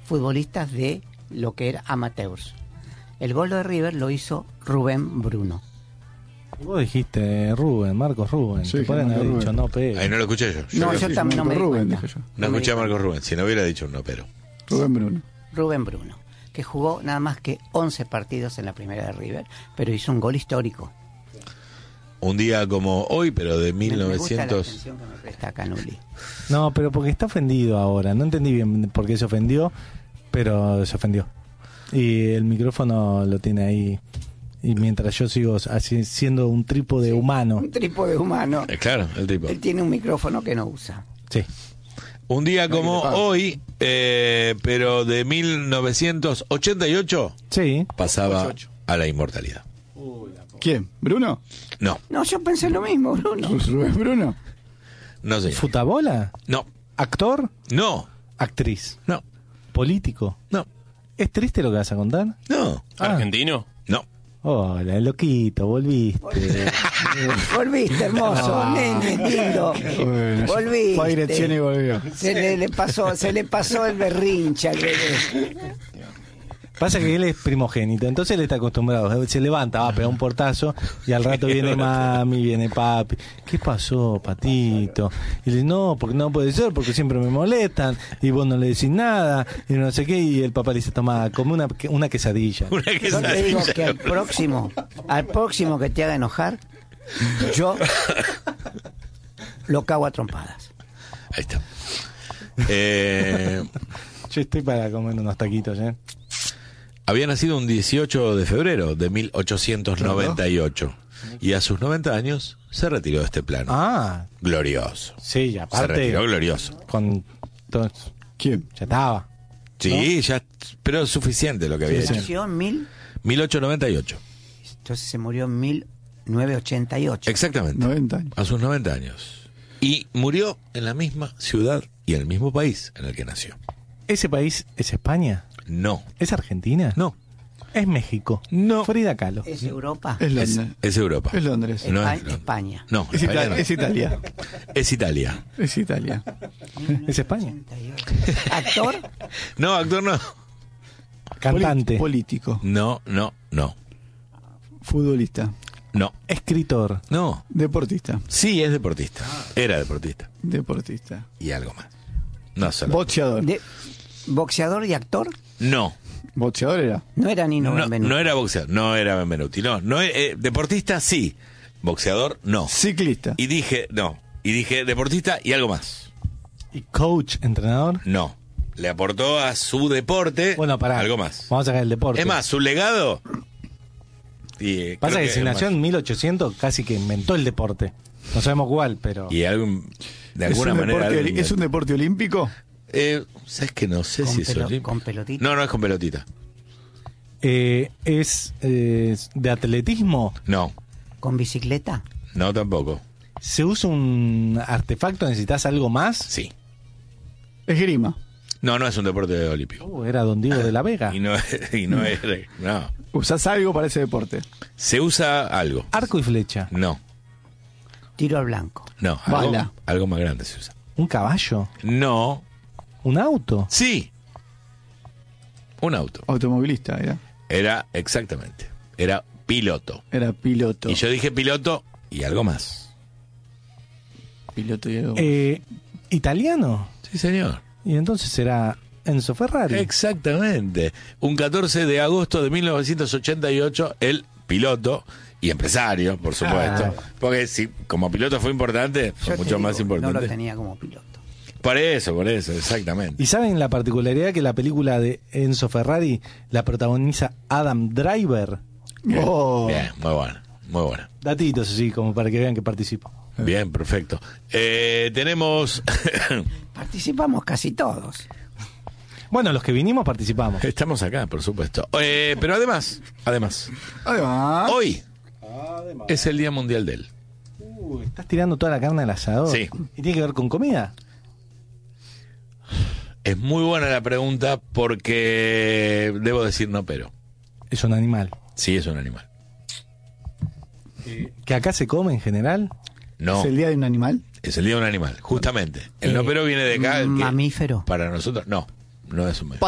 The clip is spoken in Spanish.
futbolistas de lo que era amateurs. El gol de River lo hizo Rubén Bruno. Vos dijiste Rubén, Marcos Rubén. Sí, te pueden haber Rubén. dicho no, pero. Ahí no lo escuché yo. No, yo también no me di Rubén, cuenta. dije yo. No escuché a Marcos Rubén. Si no hubiera dicho un no, pero. Rubén Bruno. Rubén Bruno, que jugó nada más que 11 partidos en la primera de River, pero hizo un gol histórico. Un día como hoy, pero de Me gusta la 1900. atención que me presta Canuli. No, pero porque está ofendido ahora. No entendí bien por qué se ofendió, pero se ofendió. Y el micrófono lo tiene ahí. Y mientras yo sigo así, siendo un trípode humano. Un trípode humano. Claro, el tipo. Él tiene un micrófono que no usa. Sí. Un día como hoy, pero de 1988, Sí. pasaba a la inmortalidad. ¿Quién? ¿Bruno? No, No, yo pensé lo mismo, Bruno. ¿Rubén Bruno? no señor. ¿Futabola? No, ¿Actor? no, ¿Actriz? no, ¿Político? no, ¿Es triste lo que vas a contar? no, ¿Argentino? no. Hola, loquito, volviste. Volviste, hermoso, nene, lindo. Bueno, Volviste. fue a dirección y volvió. Se le pasó el berrinche al bebé. Pasa que él es primogénito, entonces él está acostumbrado. Se levanta, va a pegar un portazo y al rato viene mami, viene papi. ¿Qué pasó, patito? Y le dice, no, porque no puede ser, porque siempre me molestan y vos no le decís nada y no sé qué. Y el papá le dice, toma, come una quesadilla. Una Yo te digo quesadilla. que al próximo que te haga enojar, yo lo cago a trompadas. Ahí está. Yo estoy para comer unos taquitos, ¿eh? Había nacido un 18 de febrero de 1898 y a sus 90 años se retiró de este plano. Ah, Glorioso. sí, y Se aparte retiró glorioso. con todo, ¿Quién? ya estaba. Sí, ya, pero es suficiente lo que había hecho. Nació en 1898. entonces se murió en 1988. Exactamente. 90 años. A sus 90 años. Y murió en la misma ciudad y en el mismo país en el que nació. ¿Ese país es España? No. ¿Es Argentina? No. ¿Es México? No. Frida Kahlo. ¿Es Europa? Es Es, Londres. es Europa. Es Londres. No Espa- es Londres. España. No, Es, España no. Es Italia. Es Italia. Es Italia. ¿Es España? 88. ¿Actor? No, actor no. Cantante. Político. No, no, no. Futbolista. No. Escritor. No. Deportista. Sí, es deportista. Era deportista. Deportista. Y algo más. No solo. Boxeador. ¿Boxeador y actor? No. ¿Boxeador era? No era Nino No, Benvenuto. no era boxeador. No era Benvenuti. No, no deportista sí. Boxeador no. Ciclista. Y dije, no. Y dije deportista y algo más. ¿Y coach, entrenador? No. Le aportó a su deporte Bueno, pará. algo más. Vamos a sacar el deporte. Es más, su legado. Y, Pasa creo que si es nació más. en 1800 casi que inventó el deporte. No sabemos cuál, pero... Y de alguna manera. ¿Es un deporte olímpico? ¿Sabes que no sé Con si es pelo- olímpico? con pelotita. No, no es con pelotita. ¿Es de atletismo? No, ¿Con bicicleta? no tampoco. ¿Se usa un artefacto? ¿Necesitas algo más? Sí. Esgrima. No, no es un deporte olímpico. Era Don Diego de la Vega. Y no es. No. ¿Usás algo para ese deporte? Se usa algo. Arco y flecha. No, Tiro al blanco. no. Bala. Algo más grande se usa. ¿Un caballo? No. ¿Un auto? Sí. Un auto. Automovilista era. Era exactamente. Era piloto. Era piloto. Y yo dije piloto y algo más. Piloto y algo. ¿Italiano? Sí, señor. Y entonces será Enzo Ferrari. Exactamente. Un 14 de agosto de 1988, el piloto y empresario, por supuesto. Porque si como piloto fue importante, fue Yo te mucho digo, más No importante. lo tenía como piloto. Por eso, exactamente. ¿Y saben la particularidad que la película de Enzo Ferrari la protagoniza Adam Driver? Oh. Bien, muy buena, muy buena. Datitos así, como para que vean que participo. Bien, perfecto. Tenemos... Participamos casi todos. Bueno, los que vinimos participamos. Estamos acá, por supuesto. Pero además, Además. hoy es el Día Mundial del... ¿Estás tirando toda la carne al asador? Sí. ¿Y tiene que ver con comida? Es muy buena la pregunta porque debo decir no, pero Es un animal. sí es un animal. ¿Que acá se come en general? No, ¿Es el día de un animal? es el Día de un animal, justamente. El no, pero viene de acá. que Mamífero. Para nosotros, no es un mamífero.